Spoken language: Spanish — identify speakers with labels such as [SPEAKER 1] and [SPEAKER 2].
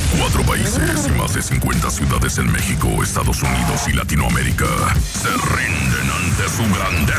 [SPEAKER 1] 4 países y más de 50 ciudades en México, Estados Unidos y Latinoamérica se rinden ante su grandeza.